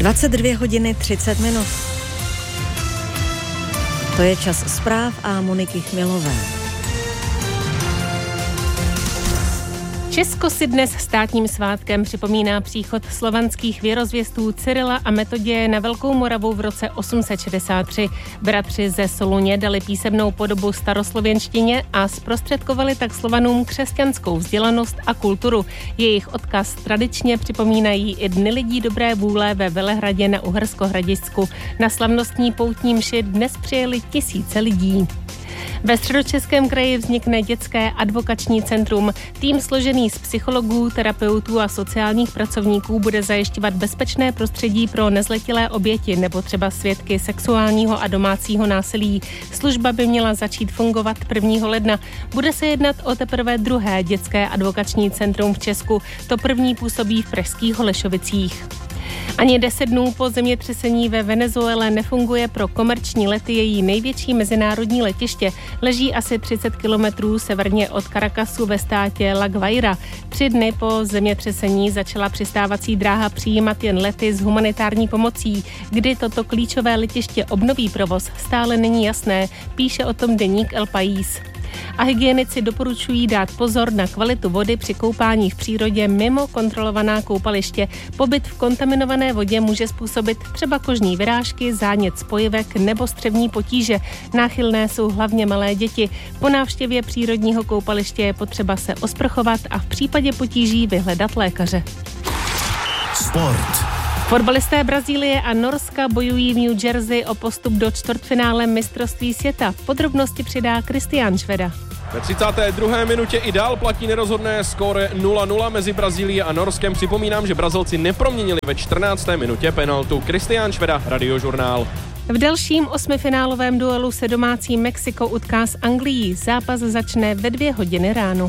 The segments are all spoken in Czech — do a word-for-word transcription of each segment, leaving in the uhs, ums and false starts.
dvacet dvě hodiny třicet minut. To je čas zpráv a Moniky Chmělové. Česko si dnes státním svátkem připomíná příchod slovanských věrozvěstů Cyrila a Metoděje na Velkou Moravu v roce osm set šedesát tři. Bratři ze Soluně dali písemnou podobu staroslověnštině a zprostředkovali tak Slovanům křesťanskou vzdělanost a kulturu. Jejich odkaz tradičně připomínají i Dny lidí dobré vůle ve Velehradě na Uherskohradišťsku. Na slavnostní poutní mši dnes přijeli tisíce lidí. Ve Středočeském kraji vznikne dětské advokační centrum. Tým složený z psychologů, terapeutů a sociálních pracovníků bude zajišťovat bezpečné prostředí pro nezletilé oběti nebo třeba svědky sexuálního a domácího násilí. Služba by měla začít fungovat prvního ledna. Bude se jednat o teprve druhé dětské advokační centrum v Česku. To první působí v pražských Holešovicích. Ani deset dnů po zemětřesení ve Venezuele nefunguje pro komerční lety její největší mezinárodní letiště. Leží asi třicet kilometrů severně od Caracasu ve státě La Guaira. Tři dny po zemětřesení začala přistávací dráha přijímat jen lety s humanitární pomocí. Kdy toto klíčové letiště obnoví provoz, stále není jasné, píše o tom deník El País. A hygienici doporučují dát pozor na kvalitu vody při koupání v přírodě mimo kontrolovaná koupaliště. Pobyt v kontaminované vodě může způsobit třeba kožní vyrážky, zánět spojivek nebo střevní potíže. Náchylné jsou hlavně malé děti. Po návštěvě přírodního koupaliště je potřeba se osprchovat a v případě potíží vyhledat lékaře. Sport. Fotbalisté Brazílie a Norska bojují v New Jersey o postup do čtvrtfinále mistrovství světa. Podrobnosti přidá Kristián Šveda. Ve třicáté druhé minutě i dál platí nerozhodné skóre nula nula mezi Brazílií a Norskem. Připomínám, že Brazilci neproměnili ve čtrnácté minutě penaltu. Kristián Šveda, Radiožurnál. V dalším osmifinálovém duelu se domácí Mexiko utká s Anglií. Zápas začne ve dvě hodiny ráno.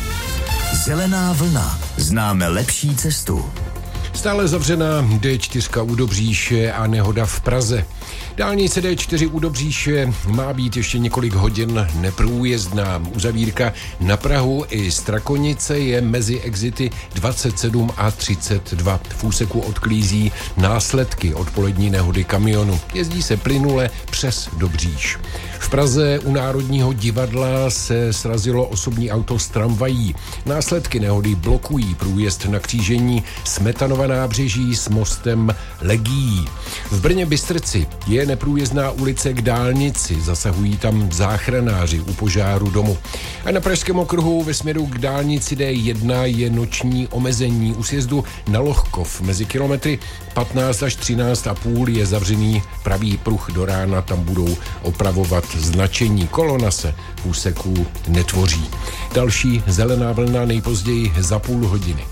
Zelená vlna. Známe lepší cestu. Stále zavřená dé čtyři u Dobříše a nehoda v Praze. Dálnice dé čtyři u Dobříše má být ještě několik hodin neprůjezdná. Uzavírka na Prahu i Strakonice je mezi exity dvacet sedm a třicet dva. V úseku odklízí následky odpolední nehody kamionu. Jezdí se plynule přes Dobříš. V Praze u Národního divadla se srazilo osobní auto s tramvají. Následky nehody blokují průjezd na křížení Smetanova nábřeží s mostem Legií. V Brně Bystrci je neprůjezdná ulice k dálnici, zasahují tam záchranáři u požáru domu. A na Pražském okruhu ve směru k dálnici dé jedna je noční omezení. U sjezdu na Lohkov mezi kilometry patnáct až třináct a půl je zavřený pravý pruh do rána, tam budou opravovat značení. Kolona se v úseku netvoří. Další zelená vlna nejpozději za půl hodiny.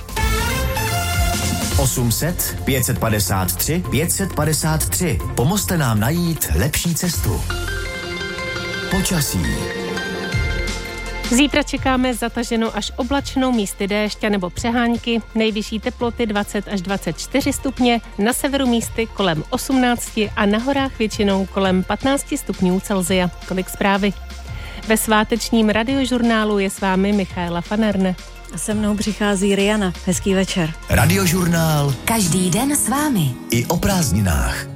osm set, pět set padesát tři, pět set padesát tři. Pomozte nám najít lepší cestu. Počasí. Zítra čekáme zataženou až oblačnou, místy déšť nebo přehánky, nejvyšší teploty dvacet až dvacet čtyři stupně, na severu místy kolem osmnáct a na horách většinou kolem patnáct stupňů Celsia. Tolik zprávy. Ve svátečním radiožurnálu je s vámi Michaela Fanerne. A se mnou přichází Riana. Hezký večer. Radiožurnál. Každý den s vámi. I o prázdninách.